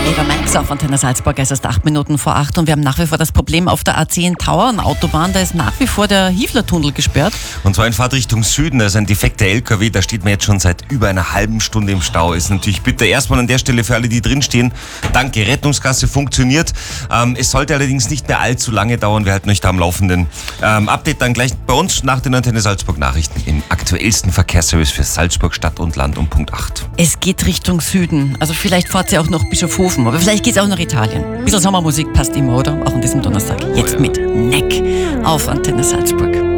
Eva Max auf Antenne Salzburg, es ist 8 Minuten vor 8 und wir haben nach wie vor das Problem auf der A10 Tauern-Autobahn, da ist nach wie vor der Hiefler-Tunnel gesperrt. Und zwar in Fahrt Richtung Süden, da ist ein defekter LKW, da steht man jetzt schon seit über einer halben Stunde im Stau. Ist natürlich bitter. Erstmal an der Stelle für alle, die drinstehen, danke, Rettungsgasse funktioniert. Es sollte allerdings nicht mehr allzu lange dauern, wir halten euch da am Laufenden. Update dann gleich bei uns nach den Antenne Salzburg Nachrichten im aktuellsten Verkehrsservice für Salzburg, Stadt und Land um Punkt 8. Es geht Richtung Süden, also vielleicht fahrt ihr auch noch Bischofshofen, aber vielleicht geht's auch nach Italien. Ein bisschen Sommermusik passt immer, oder? Auch an diesem Donnerstag. Jetzt mit Neck auf Antenne Salzburg.